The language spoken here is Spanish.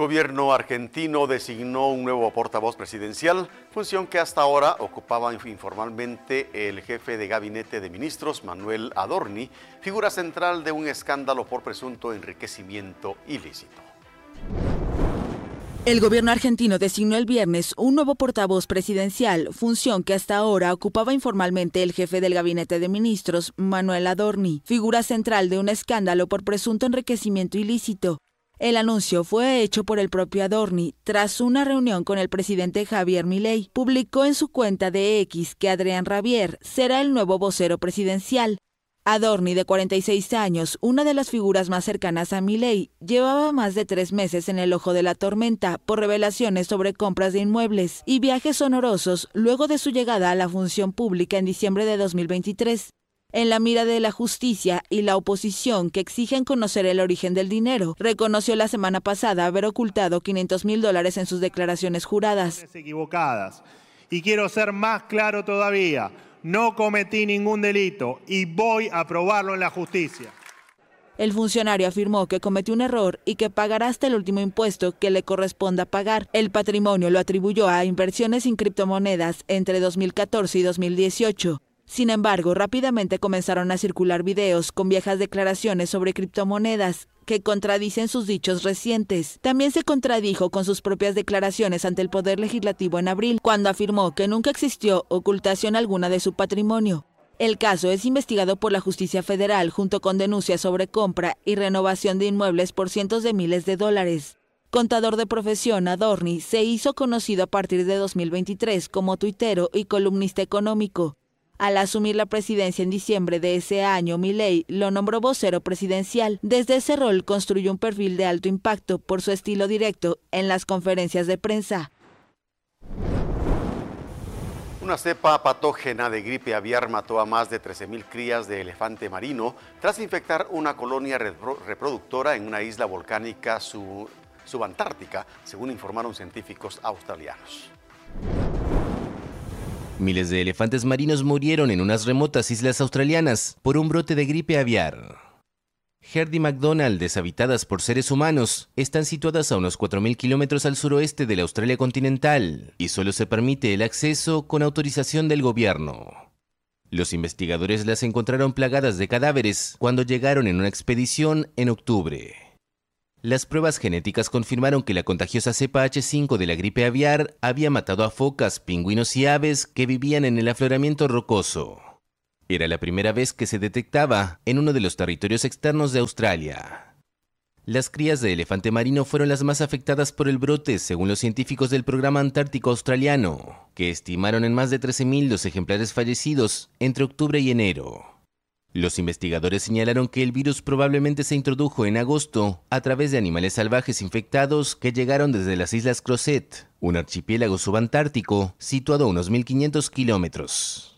gobierno argentino designó un nuevo portavoz presidencial, función que hasta ahora ocupaba informalmente el jefe de gabinete de ministros, Manuel Adorni, figura central de un escándalo por presunto enriquecimiento ilícito. El gobierno argentino designó el viernes un nuevo portavoz presidencial, función que hasta ahora ocupaba informalmente el jefe del gabinete de ministros, Manuel Adorni, figura central de un escándalo por presunto enriquecimiento ilícito. El anuncio fue hecho por el propio Adorni tras una reunión con el presidente Javier Milei. Publicó en su cuenta de X que Adrián Rabier será el nuevo vocero presidencial. Adorni, de 46 años, una de las figuras más cercanas a Milei, llevaba más de 3 meses en el ojo de la tormenta por revelaciones sobre compras de inmuebles y viajes sonorosos luego de su llegada a la función pública en diciembre de 2023. En la mira de la justicia y la oposición que exigen conocer el origen del dinero, reconoció la semana pasada haber ocultado $500.000 en sus declaraciones juradas. Equivocadas. Y quiero ser más claro todavía. No cometí ningún delito y voy a probarlo en la justicia. El funcionario afirmó que cometió un error y que pagará hasta el último impuesto que le corresponda pagar. El patrimonio lo atribuyó a inversiones en criptomonedas entre 2014 y 2018. Sin embargo, rápidamente comenzaron a circular videos con viejas declaraciones sobre criptomonedas que contradicen sus dichos recientes. También se contradijo con sus propias declaraciones ante el Poder Legislativo en abril, cuando afirmó que nunca existió ocultación alguna de su patrimonio. El caso es investigado por la Justicia Federal junto con denuncias sobre compra y renovación de inmuebles por cientos de miles de dólares. Contador de profesión, Adorni se hizo conocido a partir de 2023 como tuitero y columnista económico. Al asumir la presidencia en diciembre de ese año, Milei lo nombró vocero presidencial. Desde ese rol construyó un perfil de alto impacto por su estilo directo en las conferencias de prensa. Una cepa patógena de gripe aviar mató a más de 13.000 crías de elefante marino tras infectar una colonia reproductora en una isla volcánica subantártica, según informaron científicos australianos. Miles de elefantes marinos murieron en unas remotas islas australianas por un brote de gripe aviar. Heard y McDonald, deshabitadas por seres humanos, están situadas a unos 4.000 kilómetros al suroeste de la Australia continental y solo se permite el acceso con autorización del gobierno. Los investigadores las encontraron plagadas de cadáveres cuando llegaron en una expedición en octubre. Las pruebas genéticas confirmaron que la contagiosa cepa H5 de la gripe aviar había matado a focas, pingüinos y aves que vivían en el afloramiento rocoso. Era la primera vez que se detectaba en uno de los territorios externos de Australia. Las crías de elefante marino fueron las más afectadas por el brote, según los científicos del Programa Antártico Australiano, que estimaron en más de 13.000 los ejemplares fallecidos entre octubre y enero. Los investigadores señalaron que el virus probablemente se introdujo en agosto a través de animales salvajes infectados que llegaron desde las Islas Crozet, un archipiélago subantártico situado a unos 1.500 kilómetros.